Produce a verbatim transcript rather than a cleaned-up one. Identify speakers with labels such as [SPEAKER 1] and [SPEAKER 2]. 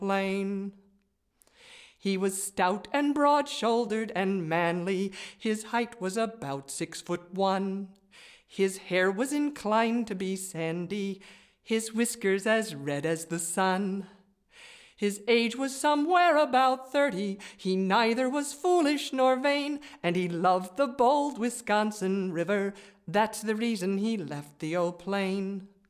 [SPEAKER 1] plain. He was stout and broad-shouldered and manly. His height was about six foot one. His hair was inclined to be sandy, his whiskers as red as the sun. His age was somewhere about thirty. He neither was foolish nor vain, and he loved the bold Wisconsin River. That's the reason he left the old plain.